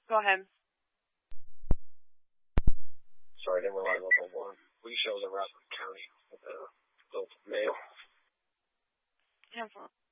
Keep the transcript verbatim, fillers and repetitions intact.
Go ahead. Sorry, I didn't realize local one. We shows in Rockland County with the local mail. Yeah.